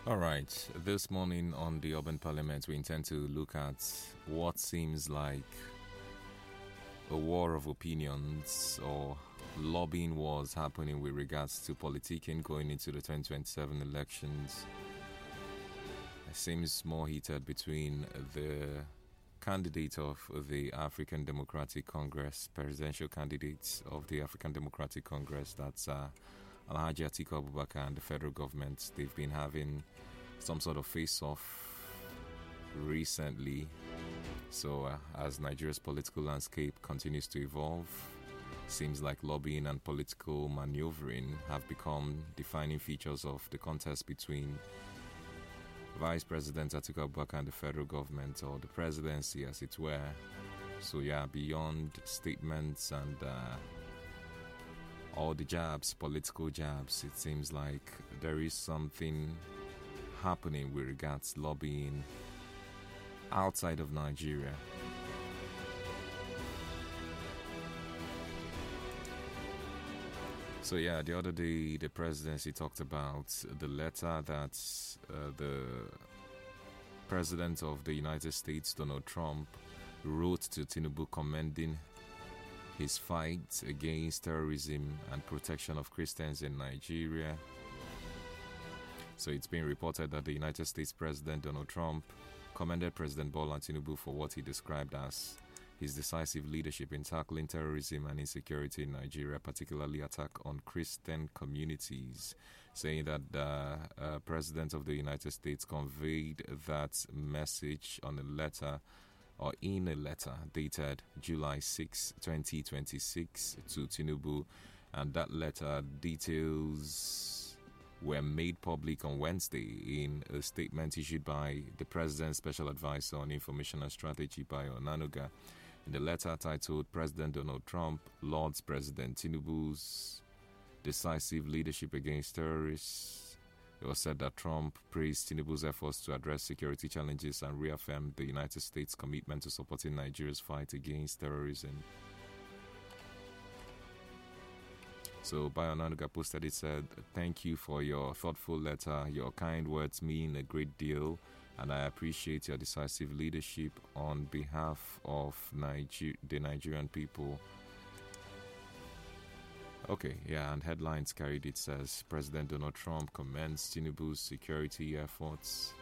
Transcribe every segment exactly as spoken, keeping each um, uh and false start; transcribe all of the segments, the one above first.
All right, this morning on the Urban Parliament, we intend to look at what seems like a war of opinions or lobbying wars happening with regards to politicking going into the twenty twenty-seven elections. It seems more heated between the candidate of the African Democratic Congress, presidential candidates of the African Democratic Congress, that's uh, Alhaji Atiku Abubakar, and the federal government. They've been having some sort of face-off recently. So uh, as Nigeria's political landscape continues to evolve, seems like lobbying and political maneuvering have become defining features of the contest between Vice President Atiku Abubakar and the federal government, or the presidency as it were. So yeah, beyond statements and uh, all the jabs, political jabs, it seems like there is something happening with regards to lobbying outside of Nigeria. So yeah, the other day the presidency talked about the letter that uh, the president of the United States, Donald Trump, wrote to Tinubu commending his fight against terrorism and protection of Christians in Nigeria. So it's been reported that the United States President Donald Trump commended President Bola Tinubu for what he described as his decisive leadership in tackling terrorism and insecurity in Nigeria, particularly attack on Christian communities, saying that the uh, President of the United States conveyed that message on a letter or in a letter dated July sixth, twenty twenty-six to Tinubu, and that letter details were made public on Wednesday in a statement issued by the President's Special Advisor on Information and Strategy, Bayo Onanuga. In the letter titled President Donald Trump lauds President Tinubu's decisive leadership against terrorists, it was said that Trump praised Tinubu's efforts to address security challenges and reaffirmed the United States' commitment to supporting Nigeria's fight against terrorism. So Bayo Onanuga posted, it said, "Thank you for your thoughtful letter. Your kind words mean a great deal, and I appreciate your decisive leadership on behalf of Niger- the Nigerian people." Okay, yeah, and headlines carried, it says, President Donald Trump commends Tinubu's security efforts.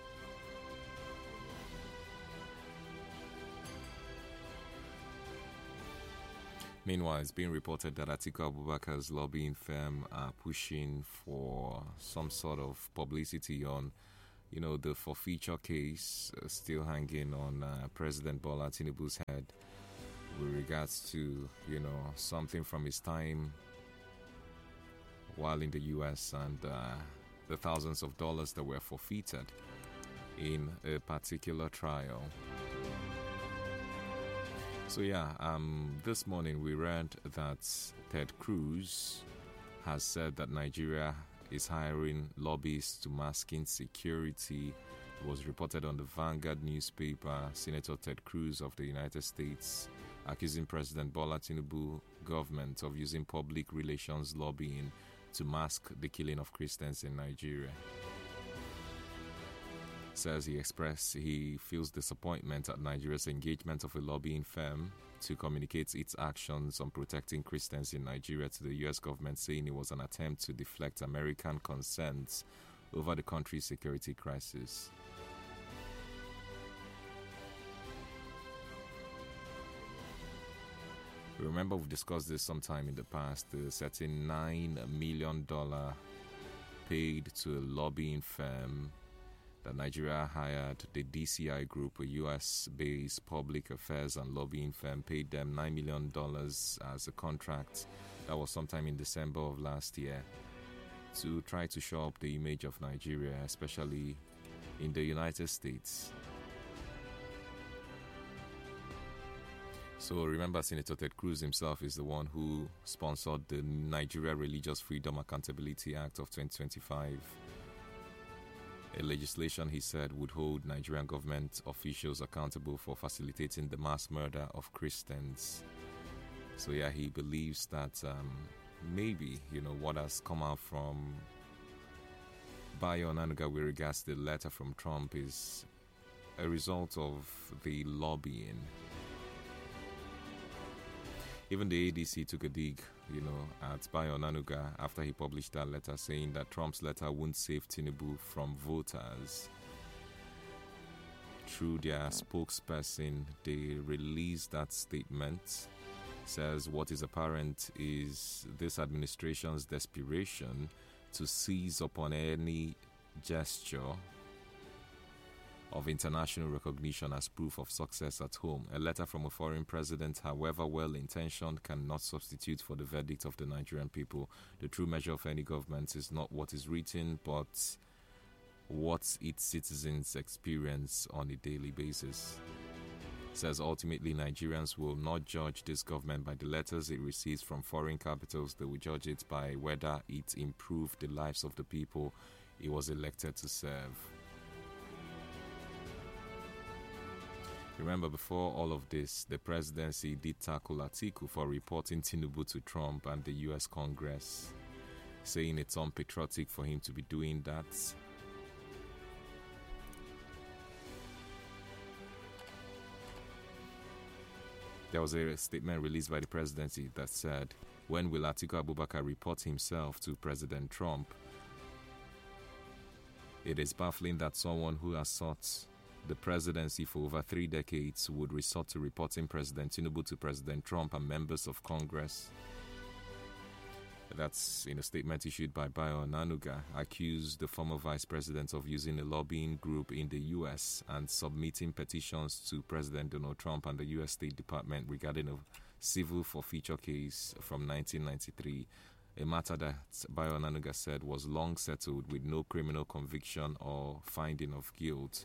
Meanwhile, it's been reported that Atiku Abubakar's lobbying firm are pushing for some sort of publicity on, you know, the forfeiture case uh, still hanging on uh, President Bola Tinubu's head with regards to, you know, something from his time while in the U S and uh, the thousands of dollars that were forfeited in a particular trial. So yeah, um, this morning we read that Ted Cruz has said that Nigeria is hiring lobbyists to mask insecurity. It was reported on the Vanguard newspaper. Senator Ted Cruz of the United States accusing President Bola Tinubu government of using public relations lobbying to mask the killing of Christians in Nigeria. Says he expressed he feels disappointment at Nigeria's engagement of a lobbying firm to communicate its actions on protecting Christians in Nigeria to the U S government, saying it was an attempt to deflect American concerns over the country's security crisis. Remember, we've discussed this sometime in the past, the certain nine million dollars paid to a lobbying firm that Nigeria hired. The D C I Group, a U S-based public affairs and lobbying firm, paid them nine million dollars as a contract. That was sometime in December of last year, to try to show up the image of Nigeria, especially in the United States. So remember, Senator Ted Cruz himself is the one who sponsored the Nigeria Religious Freedom Accountability Act of twenty twenty-five. A legislation, he said, would hold Nigerian government officials accountable for facilitating the mass murder of Christians. So yeah, he believes that um, maybe, you know, what has come out from Bayo Onanuga with regards to the letter from Trump is a result of the lobbying. Even the A D C took a dig, you know, at Bayo Onanuga after he published that letter saying that Trump's letter won't save Tinubu from voters. Through their spokesperson, they released that statement. Says what is apparent is this administration's desperation to seize upon any gesture of international recognition as proof of success at home. A letter from a foreign president, however well-intentioned, cannot substitute for the verdict of the Nigerian people. The true measure of any government is not what is written, but what its citizens experience on a daily basis. Says ultimately Nigerians will not judge this government by the letters it receives from foreign capitals. They will judge it by whether it improved the lives of the people it was elected to serve. Remember, before all of this, the presidency did tackle Atiku for reporting Tinubu to Trump and the U S Congress, saying it's unpatriotic for him to be doing that. There was a statement released by the presidency that said, when will Atiku Abubakar report himself to President Trump? It is baffling that someone who has sought the presidency for over three decades would resort to reporting President Tinubu to President Trump and members of Congress. That's in a statement issued by Bayo Onanuga, accused the former vice president of using a lobbying group in the U S and submitting petitions to President Donald Trump and the U S State Department regarding a civil forfeiture case from nineteen ninety-three, a matter that Bayo Onanuga said was long settled with no criminal conviction or finding of guilt.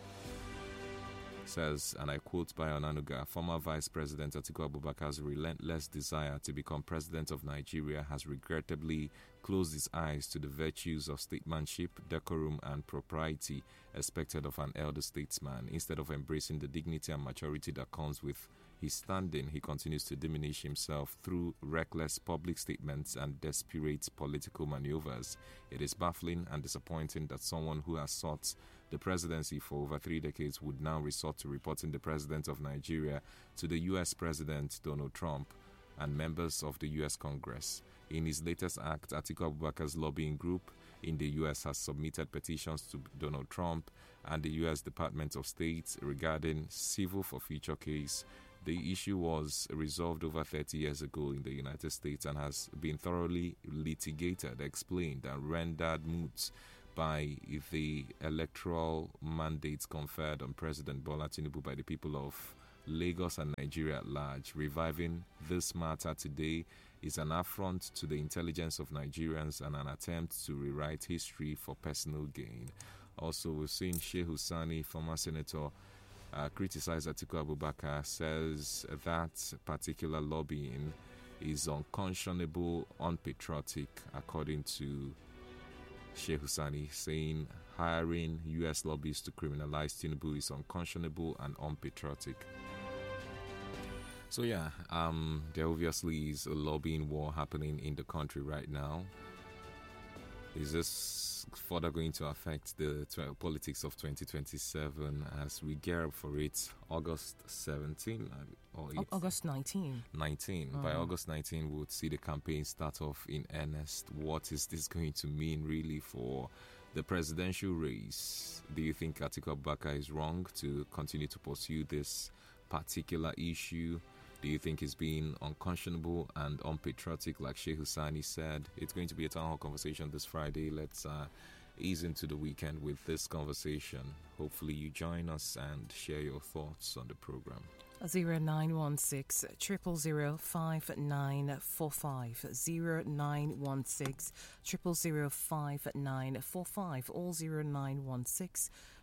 Says, and I quote Bayo Onanuga, former Vice President Atiku Abubakar's relentless desire to become President of Nigeria has regrettably closed his eyes to the virtues of statesmanship, decorum and propriety expected of an elder statesman. Instead of embracing the dignity and maturity that comes with his standing, he continues to diminish himself through reckless public statements and desperate political maneuvers. It is baffling and disappointing that someone who has sought the presidency for over three decades would now resort to reporting the President of Nigeria to the U S President Donald Trump and members of the U S Congress. In his latest act, Atiku Abubakar's lobbying group in the U S has submitted petitions to Donald Trump and the U S Department of State regarding civil forfeiture case. The issue was resolved over thirty years ago in the United States and has been thoroughly litigated, explained, and rendered moot by the electoral mandates conferred on President Bola Tinubu by the people of Lagos and Nigeria at large. Reviving this matter today is an affront to the intelligence of Nigerians and an attempt to rewrite history for personal gain. Also, we've seen Sheikh Hussaini, former senator, uh, criticize Atiku Abubakar, says that particular lobbying is unconscionable, unpatriotic, according to Sheikh Hussaini, saying hiring U S lobbyists to criminalize Tinubu is unconscionable and unpatriotic. So yeah, um, there obviously is a lobbying war happening in the country right now. Is this further going to affect the tw- politics of twenty twenty-seven as we gear up for it? August seventeenth or o- August nineteenth. nineteen. Mm. By August nineteenth, we'll see the campaign start off in earnest. What is this going to mean really for the presidential race? Do you think Atiku Abubakar is wrong to continue to pursue this particular issue? Do you think it's being unconscionable and unpatriotic, like Sheikh Hussaini said? It's going to be a town hall conversation this Friday. Let's uh, ease into the weekend with this conversation. Hopefully you join us and share your thoughts on the program. zero nine one six, zero zero zero, five nine four five, zero nine one six, zero zero zero, five nine four five, or zero nine one six,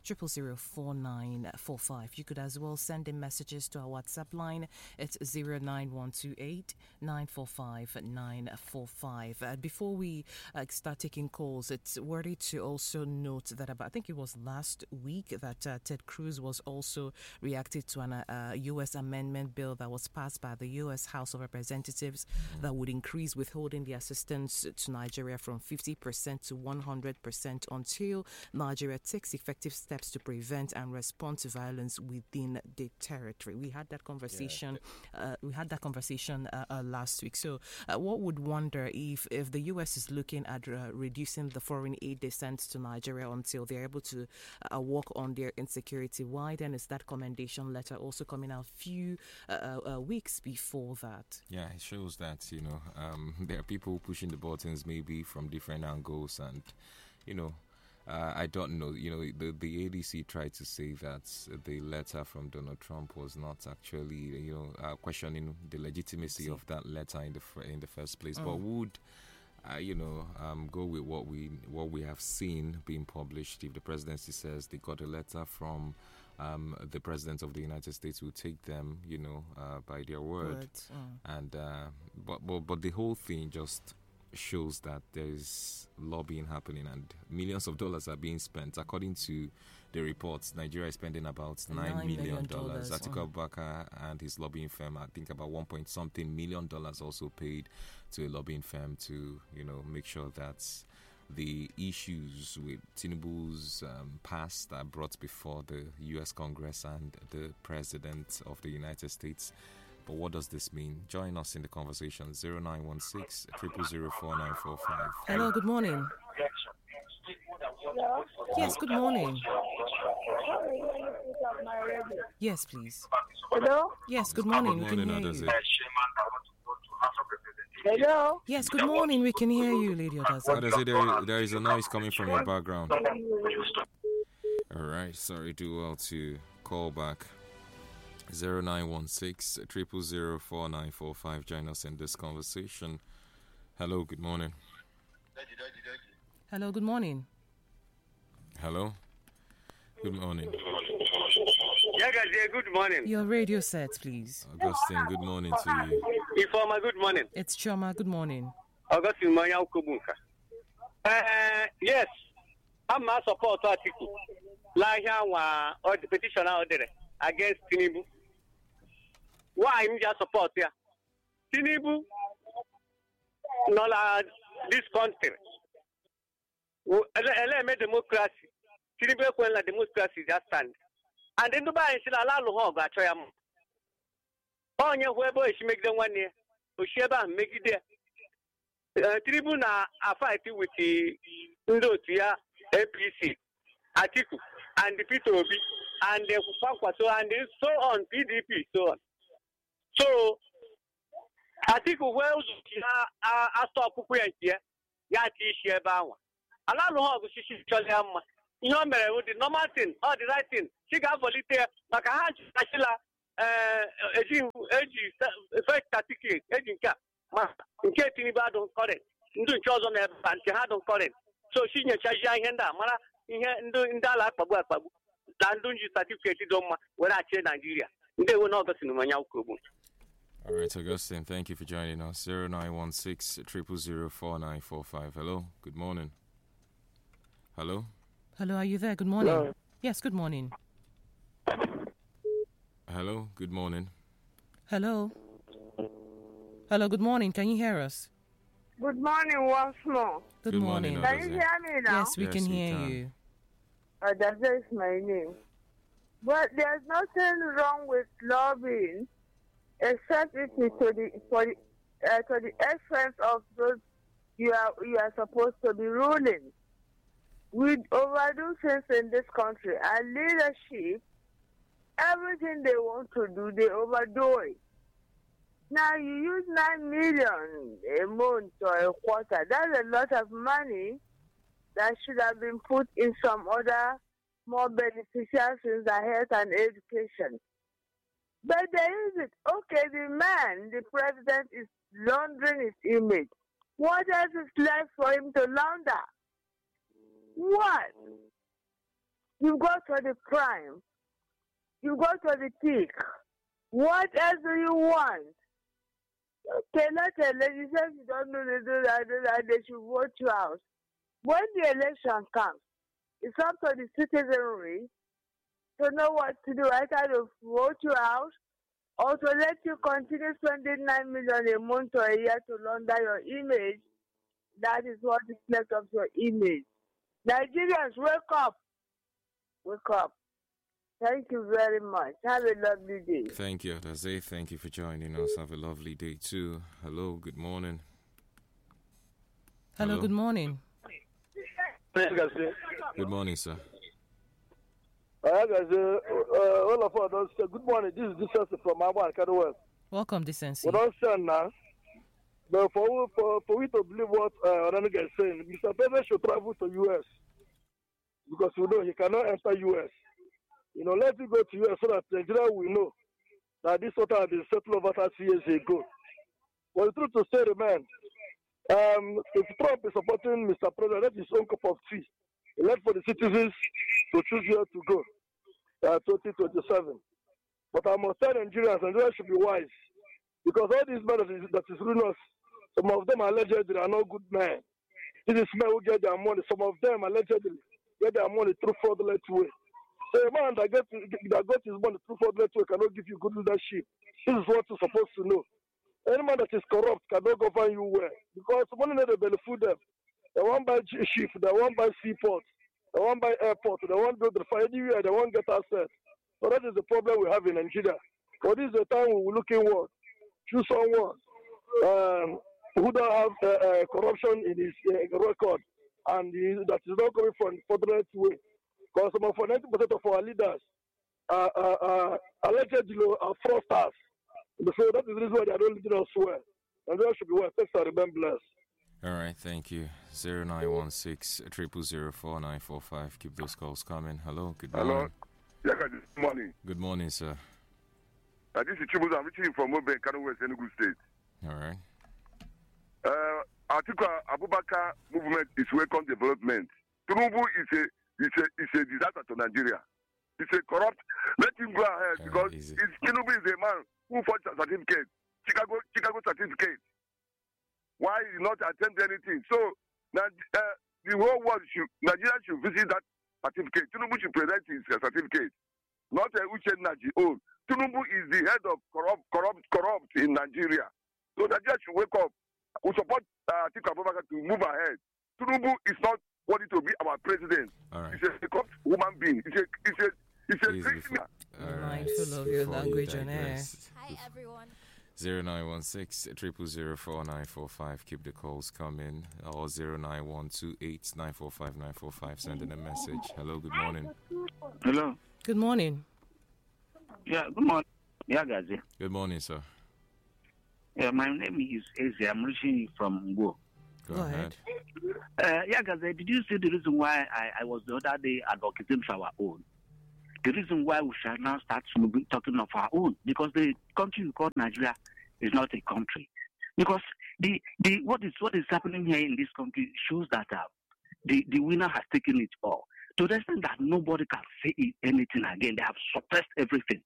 zero zero four nine four five. You could as well send in messages to our WhatsApp line. It's zero nine one two eight nine four five nine four five. Uh, before we uh, start taking calls, it's worthy to also note that about, I think it was last week that uh, Ted Cruz was also reacted to an uh, U S amendment bill that was passed by the U S House of Representatives mm. that would increase withholding the assistance to Nigeria from fifty percent to one hundred percent until Nigeria takes effective steps to prevent and respond to violence within the territory. We had that conversation. Yeah. Uh, we had that conversation uh, uh, last week. So, uh, what would wonder if if the U S is looking at uh, reducing the foreign aid they send to Nigeria until they're able to uh, work on their insecurity? Why then is that commendation letter also coming out few uh, uh, weeks before that? Yeah, it shows that you know um, there are people pushing the buttons maybe from different angles, and you know. Uh, I don't know. You know, the, the A D C tried to say that the letter from Donald Trump was not actually, you know, uh, questioning the legitimacy of that letter in the in the first place. Mm. But would, uh, you know, um, go with what we what we have seen being published? If the presidency says they got a letter from um, the president of the United States, will take them, you know, uh, by their word. Words, mm. And uh, but, but but the whole thing just shows that there is lobbying happening and millions of dollars are being spent. According to the reports, Nigeria is spending about nine, nine million dollars. Atiku Abubakar and his lobbying firm, I think about one point something million dollars also paid to a lobbying firm to, you know, make sure that the issues with Tinubu's um, past are brought before the U S Congress and the President of the United States. But what does this mean? Join us in the conversation. zero nine one six, zero zero zero four nine four five. Hello, good morning. Hello? Yes, good morning. Yes, please. Hello? Yes, good morning. Good We can morning, hear you. Hello? Yes, good morning. We can hear you, Lady Odaze. Odaze, there, there is a noise coming from your background. All right, sorry, do well to call back. zero nine one six, zero zero zero four nine four five. Join us in this conversation. Hello, good morning. Hello, good morning. Hello, good morning. Yeah, guys, yeah, good morning. Your radio set, please. Augustine, good morning to you. Informa, good morning. It's Choma, good morning. Augustine Manya Ukubunka. Uh, yes, I'm a support article. Lahia or the petition out there against Tinubu. Why I'm just support here? Tinubu, not uh, this country. Ele me democracy. Tinubu when la democracy just stand. And then Dubai is allow to hog at Choyam. On your webo is make them one year. Usheba make it there. Tinubu na a fight with the Ndotia A P C, Atiku, and the P two O B, and the Fakwaso, and so on, P D P, so on. So, Atiku Wells, I stop here, Yati Sheba. Allow no hog, she should tell him. You know, the normal thing, all the right thing. She got volunteer, like a hatch, Ashila, uh, aging, aging, first certificate, aging cap. In case anybody don't call it, do chores on her, and she had don't call it. So she knew Chaja and Mara in Dala Pabu, Landunji certificate, Doma, where I chain Nigeria. They will not go to Manyakubu. All right, Augustine, thank you for joining us. zero nine one six, zero zero zero four nine four five. Hello, good morning. Hello? Hello, are you there? Good morning. Hello. Yes, good morning. Hello, good morning. Hello. Hello, good morning. Can you hear us? Good morning once more. Good, Good morning, morning. Can you hear me now? Yes, we Yes, can we hear can. you. Uh, that is my name. But there's nothing wrong with lobbying, except it is to the for the uh, to the expense of those you are you are supposed to be ruling. We overdo things in this country. Our leadership, everything they want to do, they overdo it. Now you use nine million a month or a quarter. That's a lot of money that should have been put in some other more beneficial things like health and education. But there is it. Okay, the man, the president, is laundering his image. What else is left for him to launder? What? You go to the prime. You go to the peak. What else do you want? Okay, let the legislators you don't know they do that, do that, they should vote you out. When the election comes, it's up to the citizenry to know what to do. Either to vote you out or to let you continue spending nine million a month or a year to launder your image. That is what is left of your image. Nigerians, wake up. Wake up. Thank you very much. Have a lovely day. Thank you, Adaze. Thank you for joining us. Have a lovely day too. Hello, good morning. Hello, Hello. good morning. Good morning, sir. Uh, guys, uh, uh, all of us don't say good morning. This is Decency from Aban Kadowes. Welcome, Decency. We don't say now. But for, for, for we to believe what uh, Onanuga is saying, Mister President should travel to U S because we know he cannot enter U S. You know, let him go to U S so that Nigeria will know that this water has been settled over thirty years ago. But the truth to say remains, um, if Trump is supporting Mister President, that's his own cup of tea. He left for the citizens to choose where to go, uh, twenty twenty-seven. But I must tell Nigerians, Nigerians should be wise. Because all these men that is, that is ruining us, some of them allegedly are not good men. These men who get their money, some of them allegedly get their money through fraudulent way. So a man that, get, that got his money through fraudulent way cannot give you good leadership. This is what you're supposed to know. Any man that is corrupt cannot govern you well. Because money they belly food them. They won't buy ship, they won't buy seaport, they won't buy airport, they won't build the fire anywhere, they won't get assets. So that is the problem we have in Nigeria. But this is the time we will look inward. Choose someone um, who don't have uh, uh, corruption in his uh, record and he, that is not coming from fraudulent way. Because some of ninety percent of our leaders are, are, are allegedly are fraudsters. So that is the reason why they are not leading us well. And they should be well. Thanks, I remember blessed. All right, thank you. zero nine one six, triple zero four nine four five. Keep those calls coming. Hello, good morning. Hello. Yeah, good morning. Good morning, sir. Uh, this is Chibuzo. I'm reaching from Mobe, Kano West, Enugu State. All right. Uh, Atiku Abubakar movement is welcome development. Tinubu is a is a is a disaster to Nigeria. It's a corrupt. Let him go ahead Uh, because easy. it's, Tinubu is a man who fought a certificate, Chicago Chicago certificate. Why he not attempt anything? So now uh, the whole world should Nigeria should visit that certificate. Tinubu should present his uh, certificate, not a uh, Uche Naji own. Tinubu is the head of corrupt, corrupt, corrupt in Nigeria. So Nigeria should wake up. We support uh, Atiku Abubakar to move ahead. Tinubu is not wanting to be our president. All right. He's a corrupt human being. He's a, he's a, he's a Easy criminal. for- all right. Mindful of your Before you language on air. digress, Hi, everyone. zero nine one six, triple zero four nine four five. Keep the calls coming. Or zero nine one two eight nine four five nine four five. Send in a message. Hello, good morning. Hello. Good morning. Yeah, good morning. Yeah, guys. Yeah, Good morning, sir. yeah my name is Eze. I'm reaching you from Ngo. Go, Go ahead. Uh, yeah, guys, did you see the reason why I, I was the other day advocating for our own? The reason why we shall now start moving, talking of our own, because the country we call Nigeria is not a country. Because the, the what is what is happening here in this country shows that uh, the, the winner has taken it all. To the extent that nobody can say it, anything again. They have suppressed everything.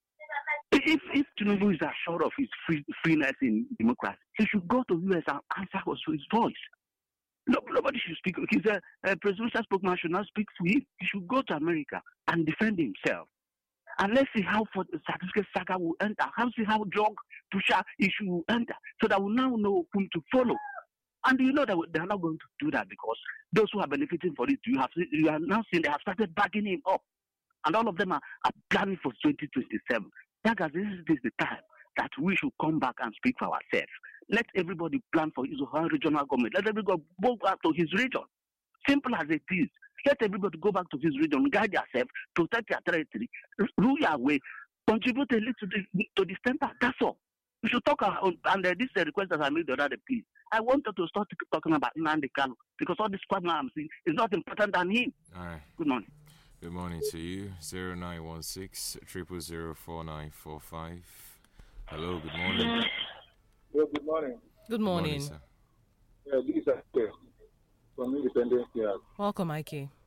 If if Tinubu is assured of his free, freeness in democracy, he should go to U S and answer to his voice. No, nobody should speak. He's a, a presidential spokesman should not speak for him. He should go to America and defend himself. And let's see how for the certificate saga will enter. How see how drug pusher issue will enter, so that we now know whom to follow. And you know that they are not going to do that because those who are benefiting for it, you have you are now seeing they have started backing him up, and all of them are, are planning for twenty twenty-seven. That guys, this is, this is the time that we should come back and speak for ourselves. Let everybody plan for his own regional government. Let everybody go back to his region. Simple as it is. Let everybody go back to his region, guide yourself, protect your territory, rule your way, contribute a little to the, to the center. That's all. We should talk about, and uh, this is a request that I made the other day, please. I wanted to start talking about Nnamdi Kanu because all this problem I'm seeing is not important than him. All right. Good morning. Good morning to you. zero nine one six, triple zero four nine four five. Hello, good morning. Yeah, good morning. Good morning. sir. Yeah, this is Ake from Independence here. Welcome, Ike.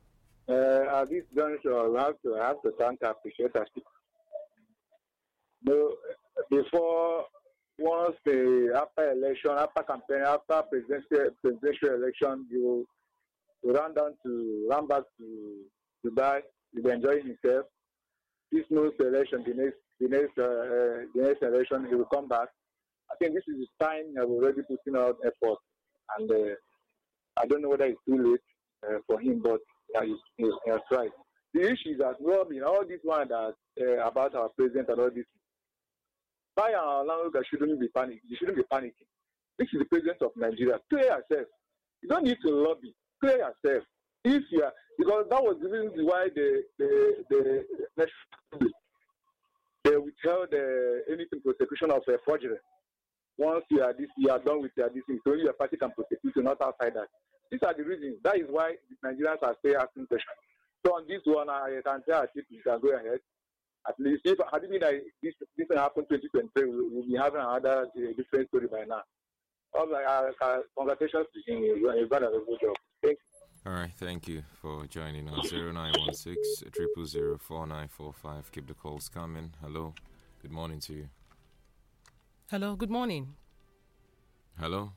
Uh, at this juncture, we have to have to thank our appreciate our people. No, before once the after election, after campaign, after presidential presidential election, you you run down to run back to Dubai, you'll be enjoying yourself. This next election, the next the next uh, uh, the next election, he will come back. I think this is his time. I've already putting out effort, and uh, I don't know whether it's too late uh, for him, but yeah, he's, he's, he has tried. The issue is that well, you know, all this one that uh, about our president and all this. By our language, shouldn't be panicking. You shouldn't be panicking. This is the president of Nigeria. Clear yourself. You don't need to lobby. Clear yourself. If you are, because that was the reason why the the the national they withheld uh, anything prosecution of uh, forgery. Once you are this, you are done with your this, so your party can prosecute you, not outside that. These are the reasons. That is why the Nigerians are still asking questions. So on this one, I can tell you you can go ahead. At least, if had it been that this this happened twenty twenty-three, we'll, we'll be having another uh, different story by now. All right, uh, uh, congratulations to you. You've done a good job. Thank you. All right, thank you for joining us. zero nine one six, zero zero four nine four five. Keep the calls coming. Hello, good morning to you. Hello, good morning. Hello.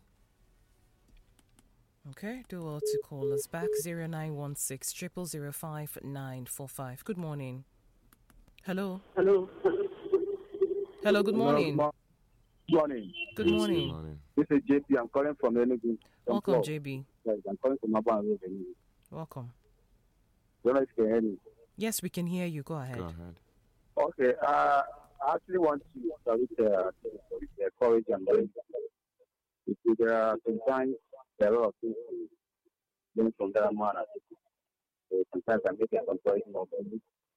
Okay, do well to call us back. zero nine one six, zero zero five nine four five. Good morning. Hello. Hello. Hello, good morning. Hello, good morning. Good Yes, morning. Good morning. This is J P. I'm calling from Enugu. Welcome, J B. Yes, I'm calling from Aban Road. Welcome. Don't know if you can hear me. Yes, we can hear you. Go ahead. Go ahead. Okay. Uh, I actually want to salute uh, the courage and the because there are sometimes there are a lot of things to learn from that man. So sometimes I make a comparison of it.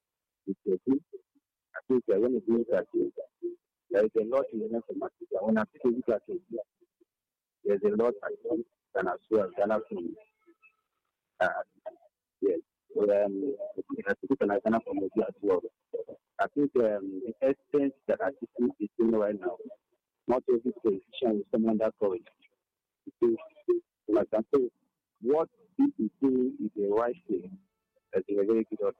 I think uh, when you look at it, there is a lot in the information. When I look at it, there's a lot I think and as well Ghana from uh, yes. So um, I think an Ghana from as well. I think um, the essence that I think is doing right now, not every politician is someone that courage. Because like I say, what people do is the right thing. That's a very good order.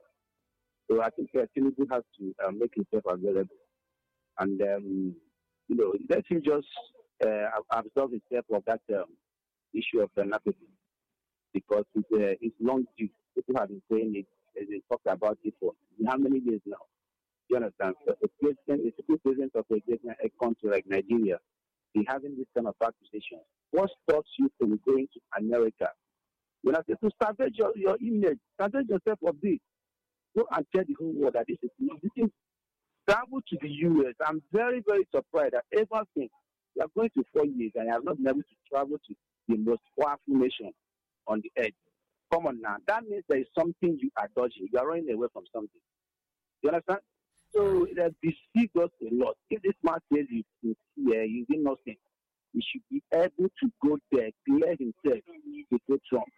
So I think uh, Tinubu has to uh, make himself available. And, um, you know, let him just uh, absorb himself of that um, issue of the N A P. Because it's, uh, it's long due. People have been saying it, they talked about it for how many years now? You understand? So the president is the president of a, a country like Nigeria. Be having this kind of accusation. What stops you from going to America? You know, to salvage your, your image, salvage yourself of this. Go and tell the whole world that this is this is travel to the U S. I'm very, very surprised that ever since we are going to four years and I have not been able to travel to the most powerful nation on the earth. Come on now. That means there is something you are dodging. You are running away from something. You understand? So that deceives us a lot. If this man says you here, you did nothing, he should be able to go there, clear himself to go Trump.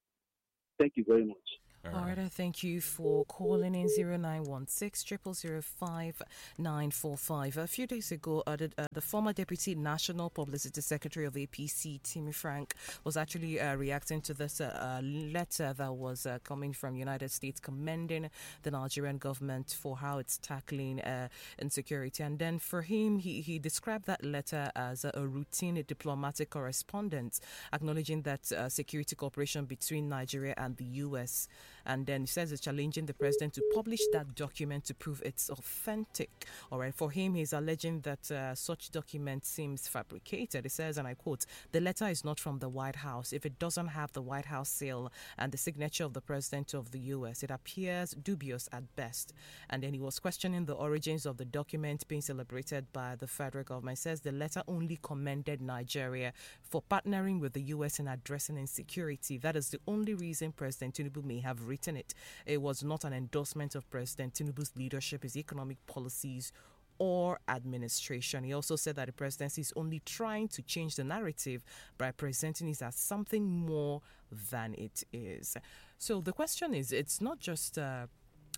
Thank you very much. All right, I thank you for calling in zero nine one six, zero zero five nine four five. A few days ago, uh, the, uh, the former Deputy National Publicity Secretary of A P C, Timmy Frank, was actually uh, reacting to this uh, uh, letter that was uh, coming from the United States commending the Nigerian government for how it's tackling uh, insecurity. And then for him, he, he described that letter as a, a routine diplomatic correspondence, acknowledging that uh, security cooperation between Nigeria and the U S And then he says it's challenging the president to publish that document to prove it's authentic. All right. For him, he's alleging that uh, such document seems fabricated. He says, and I quote, "The letter is not from the White House. If it doesn't have the White House seal and the signature of the president of the U S, it appears dubious at best." And then he was questioning the origins of the document being celebrated by the federal government. He says the letter only commended Nigeria for partnering with the U S in addressing insecurity. That is the only reason President Tinubu may have written it. It was not an endorsement of President Tinubu's leadership, his economic policies, or administration. He also said that the presidency is only trying to change the narrative by presenting it as something more than it is. So the question is, it's not just uh,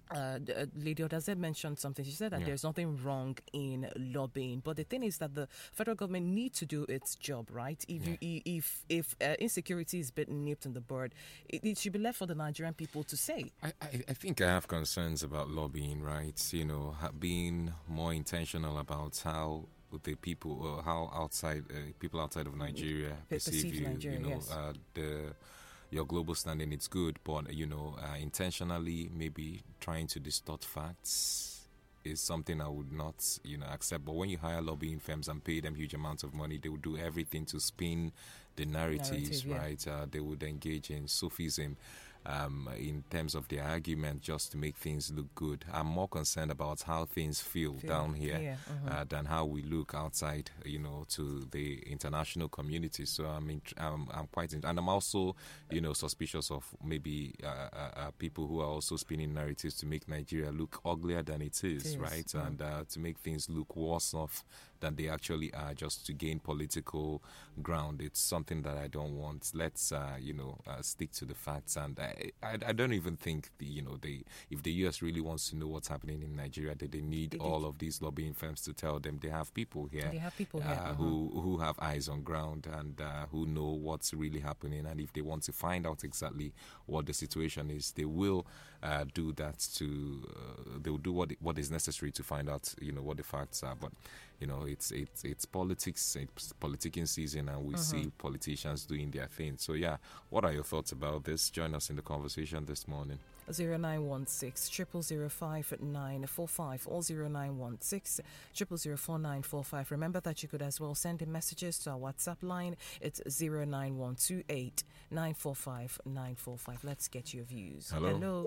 Uh, uh, Lady Odazet mentioned something. She said that Yeah. there's nothing wrong in lobbying, but the thing is that the federal government needs to do its job, right? If Yeah. you, if if uh, insecurity is bit nipped in the bud, it, it should be left for the Nigerian people to say. I, I, I think I have concerns about lobbying, right? You know, ha- being more intentional about how the people, or how outside uh, people outside of Nigeria Pe- perceive, perceive you. Nigeria, you know, yes. uh, the your global standing, it's good, but you know, uh, intentionally maybe trying to distort facts is something I would not, you know, accept. But when you hire lobbying firms and pay them huge amounts of money, they will do everything to spin the narratives, Narrative, yeah. right? Uh, they would engage in Sufism um, in terms of their argument just to make things look good. I'm more concerned about how things feel, Feel, down here yeah, mhm. uh, than how we look outside, you know, to the international community. So I mean, I'm, I'm quite, in, and I'm also, you know, suspicious of maybe uh, uh, uh, people who are also spinning narratives to make Nigeria look uglier than it is, It is, right? mm. And uh, to make things look worse off than they actually are, just to gain political ground. It's something that I don't want. Let's, uh, you know, uh, stick to the facts. And I, I, I don't even think the, you know, they, if the U S really wants to know what's happening in Nigeria, that they need They all did. of these lobbying firms to tell them they have people here, They have people uh, here, mhm. who who have eyes on ground and uh, who know what's really happening. And if they want to find out exactly what the situation is, they will uh, do that. To uh, they will do what what is necessary to find out, you know, what the facts are. But you know, it's it's it's politics, it's politicking season, and we see politicians doing their thing. So yeah, what are your thoughts about this? Join us in the conversation this morning. Zero nine one six triple zero five nine four five or zero nine one six triple zero four nine four five. Remember that you could as well send in messages to our WhatsApp line. It's zero nine one two eight nine four five nine four five. Let's get your views. Hello. Hello.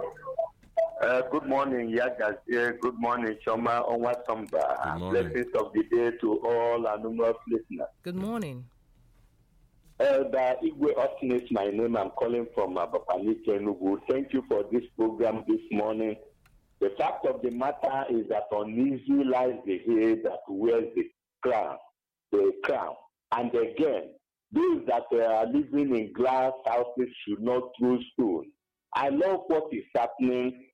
Uh, good morning, Yagas. Good morning, Shoma Onwasamba. Good morning. Blessings of the day to all our numerous listeners. Good morning. Uh, the Igwe Austin is my name. I'm calling from Abapanike, Enugu. Thank you for this program this morning. The fact of the matter is that uneasy lies the head that wears the crown, the crown. And again, those that are living in glass houses should not throw stone. I love what is happening.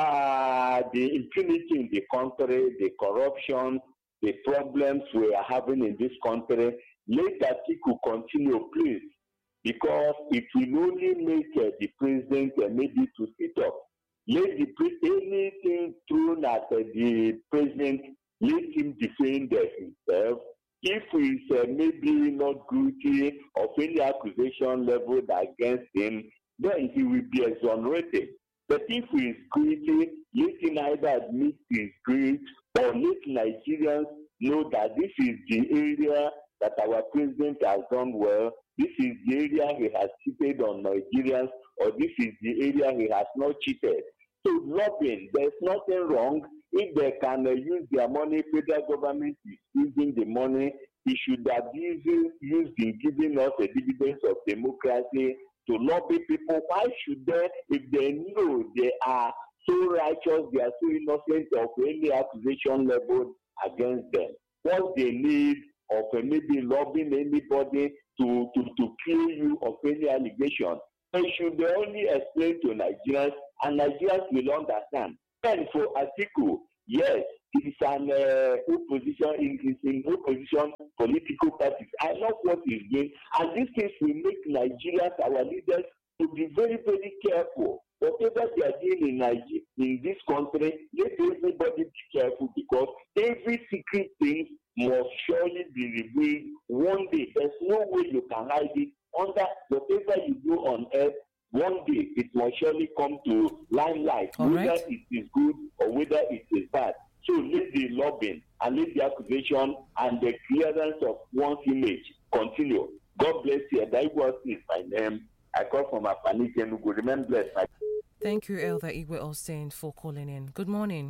Uh, the impunity in the country, the corruption, the problems we are having in this country. Let Atiku continue, please, because it will only make uh, the president uh, maybe to sit up. Let the pre- anything thrown at uh, the president, let him defend uh, himself. If he is uh, maybe not guilty of any accusation leveled against him, then he will be exonerated. But if he is guilty, let him either admit his guilt or let Nigerians know that this is the area that our president has done well. This is the area he has cheated on Nigerians, or this is the area he has not cheated. So lobbying, there's nothing wrong. If they can uh, use their money, federal government is using the money, it should have used, used in giving us the dividends of democracy to lobby people. Why should they, if they know they are so righteous, they are so innocent of any accusation leveled against them? What they need of uh, maybe lobbying anybody to, to, to clear you of any allegation, they should only explain to Nigerians, and Nigerians will understand. And for Atiku, yes, he's an uh, opposition, he's in opposition political parties. I love what he's doing, and this case will make Nigerians, our leaders, to be very, very careful. Whatever they are doing in Nigeria, in this country, let everybody be careful, because every secret thing must surely be revealed one day. There's no way you can hide it. Under whatever you do on earth, one day it must surely come to limelight, All whether right. it is good or whether it is bad. So let the lobbying and let the accusation and the clearance of one's image continue. God bless you. That was is my name. I call from Apanike, Enugu. Remain blessed. Thank you, Elder Igwe Austin, for calling in. Good morning.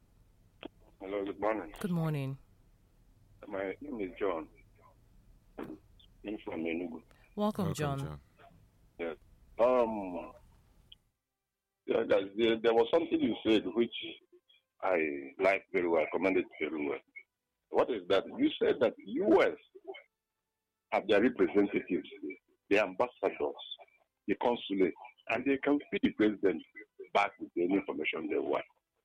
Hello, good morning. Good morning. My name is John. I'm from Enugu. Welcome, Welcome, John. John. Yes. Um, yeah, there, there, there was something you said which I like very well, commended very well. What is that? You said that U S have their representatives, the ambassadors, the consulate, and they can feed the president back with any information they want.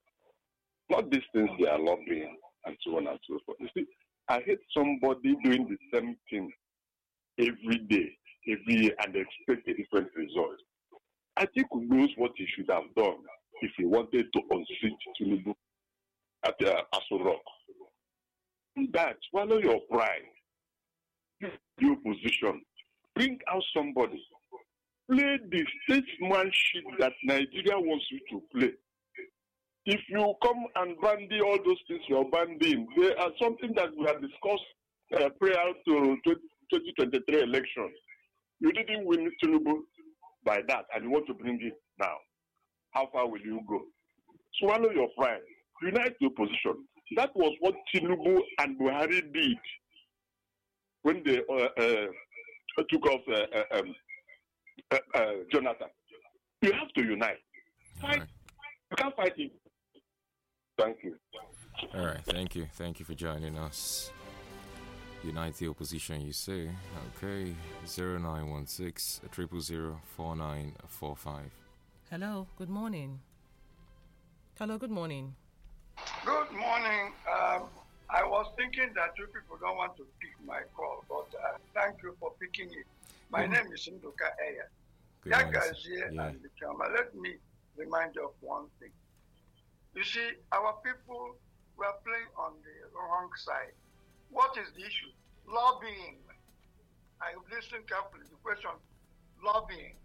Not these things they are lobbying and so on and so forth. You see, I hate somebody doing the same thing every day, every year, and expect a different result. I think he knows what he should have done if he wanted to unseat Tinubu at uh, Aso Rock. That, swallow your pride, your position, bring out somebody, play the statesmanship that Nigeria wants you to play. If you come and bandy all those things you're bandying, they are something that we have discussed uh, prior to twenty twenty-three elections. You didn't win Tinubu by that, and you want to bring it now. How far will you go? Swallow your pride. Unite the opposition. That was what Tinubu and Buhari did when they uh, uh, took off uh, uh, um, uh, uh, Jonathan. You have to unite. Fight. Right. You can't fight him. Thank you. All right, thank you. Thank you for joining us. Unite the opposition, you say. Okay, zero nine one six, zero zero four nine four five. Hello, good morning. Hello, good morning. Good morning. Um, I was thinking that you people don't want to pick my call, but uh, thank you for picking it. My mm-hmm. name is Nduka Eya. Yagazie yeah. and Bichama. Let me remind you of one thing. You see, our people were playing on the wrong side. What is the issue? Lobbying. I listened carefully. The question, lobbying.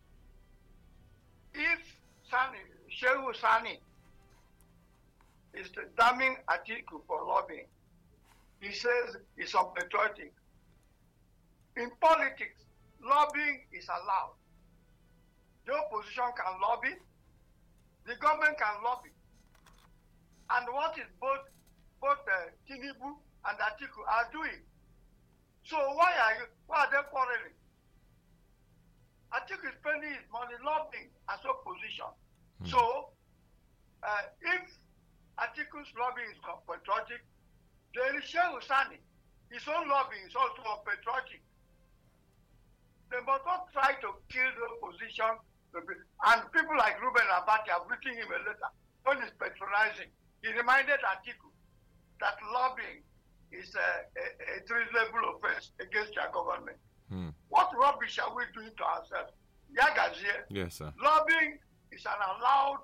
If Sani, Shehu Sani is damning Atiku for lobbying, he says it's unpatriotic. In politics, lobbying is allowed. The opposition can lobby, the government can lobby. And what is both both uh, Tinubu and Atiku are doing. So why are you why are they quarreling? Atiku is spending his money lobbying as opposition. Mm. So uh, if Atiku's lobbying is patriotic, then Shehu Sani, his own lobbying is also patriotic. They must not try to kill the opposition. And people like Ruben Abati have written him a letter when he's patronizing. He reminded Atiku that lobbying is a, a, a treasonable offense against your government. Hmm. What rubbish are we doing to ourselves? Yagazie, yes, sir. Lobbying is an allowed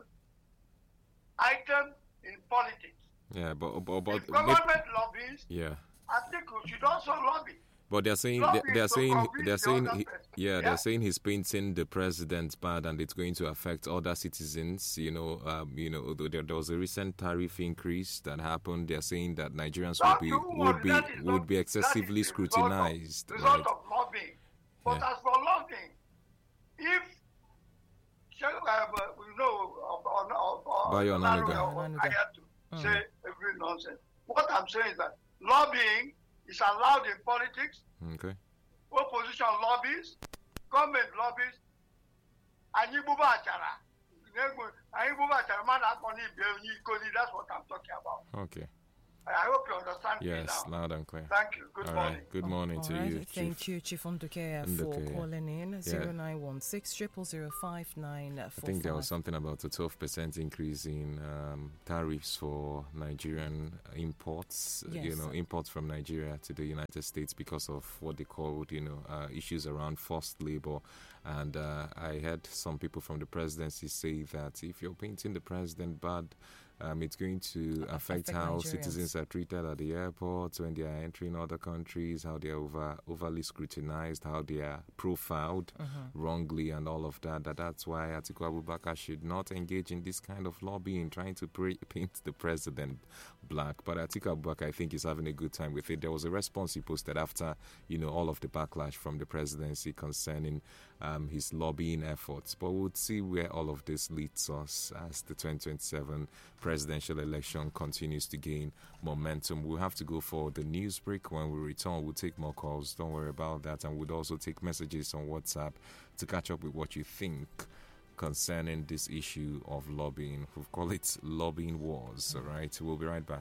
item in politics. Yeah, but, but, but if government maybe, lobbies, yeah, Atiku should also lobby. But they're saying they, they're saying they're saying he, yeah, yeah they're saying he's painting the president bad and it's going to affect other citizens. You know, um, you know there, there was a recent tariff increase that happened. They're saying that Nigerians would be would be would not, be excessively scrutinized. Result of, result right? of lobbying. But yeah. as for lobbying, if uh, we know of, of, of, Bayo Onanuga, I have to mm. say every nonsense. What I'm saying is that lobbying is allowed in politics. Okay. Opposition lobbies, government lobbies, and you move out. And you move out. That's what I'm talking about. Okay. I hope you understand yes, me now. loud and clear. Thank you. Good All morning. Right. Good morning All to right. you, Thank Chief. you, Chief Ndukea, for Ndukea. calling in. zero nine one six, zero zero five nine four five. I think there was something about a twelve percent increase in um, tariffs for Nigerian imports, Yes. you know, imports from Nigeria to the United States because of what they called, you know, uh, issues around forced labor. And uh, I heard some people from the presidency say that if you're painting the president bad, Um, it's going to affect, affect how Nigerians. Citizens are treated at the airports when they are entering other countries, how they are over, overly scrutinized, how they are profiled uh-huh. wrongly and all of that. that. That's why Atiku Abubakar should not engage in this kind of lobbying, trying to pre- paint the president black. But Atiku Abubakar, I think, is having a good time with it. There was a response he posted after, you know, all of the backlash from the presidency concerning um, his lobbying efforts. But we'll see where all of this leads us as the twenty twenty-seven presidential election continues to gain momentum. We'll have to go for the news break. When we return, we'll take more calls. Don't worry about that. And we'll also take messages on WhatsApp to catch up with what you think concerning this issue of lobbying. We'll call it lobbying wars. All right. We'll be right back.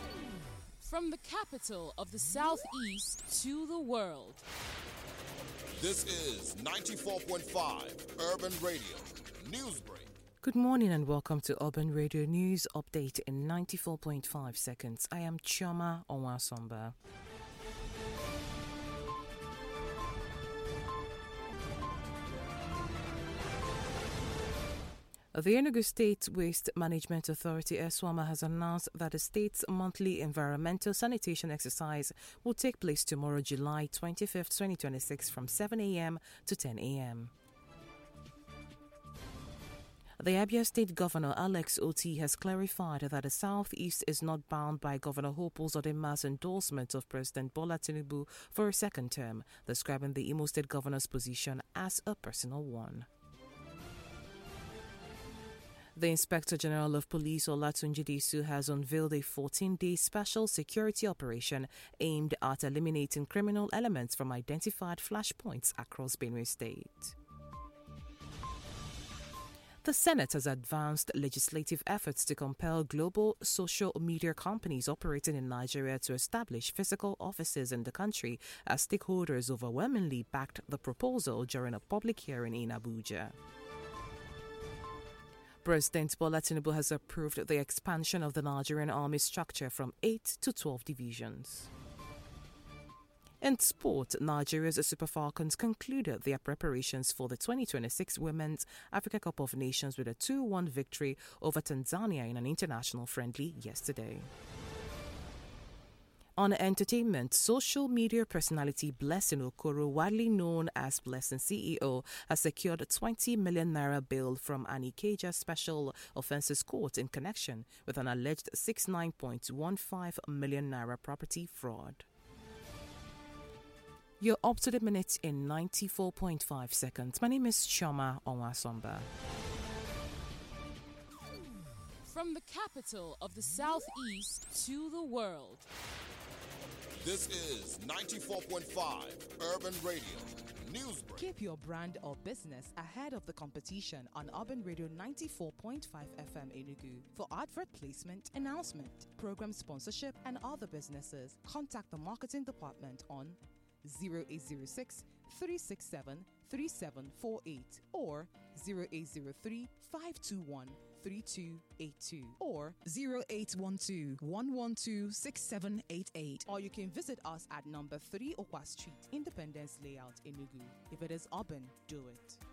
From the capital of the Southeast to the world. This is ninety-four point five Urban Radio Newsbreak. Good morning and welcome to Urban Radio News Update in ninety-four point five seconds. I am Chioma Onwasomba. The Enugu State Waste Management Authority, ESWAMA, has announced that the state's monthly environmental sanitation exercise will take place tomorrow, July twenty-fifth, twenty twenty-six, from seven a.m. to ten a.m. The Abia State Governor, Alex Oti, has clarified that the Southeast is not bound by Governor Hope Uzodinma's endorsement of President Bola Tinubu for a second term, describing the Imo State Governor's position as a personal one. The Inspector General of Police, Olatunji Disu, has unveiled a fourteen-day special security operation aimed at eliminating criminal elements from identified flashpoints across Benue State. The Senate has advanced legislative efforts to compel global social media companies operating in Nigeria to establish physical offices in the country as stakeholders overwhelmingly backed the proposal during a public hearing in Abuja. President Bola Tinubu has approved the expansion of the Nigerian Army structure from eight to twelve divisions. In sport, Nigeria's Super Falcons concluded their preparations for the twenty twenty-six Women's Africa Cup of Nations with a two one victory over Tanzania in an international friendly yesterday. On entertainment, social media personality Blessing Okoro, widely known as Blessing C E O, has secured a twenty million naira bail from an Ikeja Special Offences Court in connection with an alleged sixty-nine point one five million naira property fraud. You're up to the minute in ninety-four point five seconds. My name is Chioma Onwasomba. From the capital of the Southeast to the world. This is ninety-four point five Urban Radio Newsbreak. Keep your brand or business ahead of the competition on Urban Radio ninety-four point five F M Enugu. For advert placement, announcement, program sponsorship, and other businesses, contact the marketing department on zero eight zero six, three six seven, three seven four eight or zero eight zero three, five two one, three two eight two or zero eight one two, one one two, six seven eight eight, or you can visit us at number three Okwa Street, Independence Layout, Enugu. If it is urban, do it.